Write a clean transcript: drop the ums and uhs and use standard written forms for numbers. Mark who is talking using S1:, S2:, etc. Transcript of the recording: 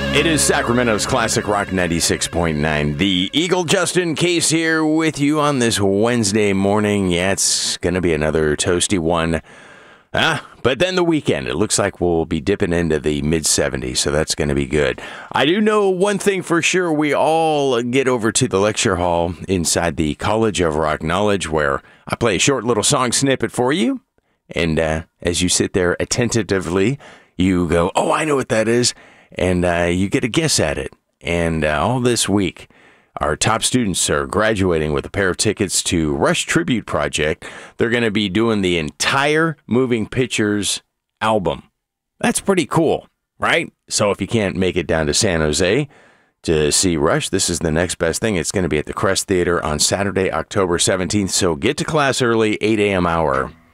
S1: It is Sacramento's Classic Rock 96.9. The Eagle Justin Case here with you on this Wednesday morning. Yeah, it's going to be another toasty one. But then the weekend, it looks like we'll be dipping into the mid-70s, so that's going to be good. I do know one thing for sure. We all get over to the lecture hall inside the College of Rock Knowledge, where I play a short little song snippet for you. And as you sit there attentively, you go, oh, I know what that is. And you get a guess at it. And all this week, our top students are graduating with a pair of tickets to Rush Tribute Project. They're going to be doing the entire Moving Pictures album. That's pretty cool, right? So if you can't make it down to San Jose to see Rush, this is the next best thing. It's going to be at the Crest Theater on Saturday, October 17th. So get to class early, 8 a.m. hour.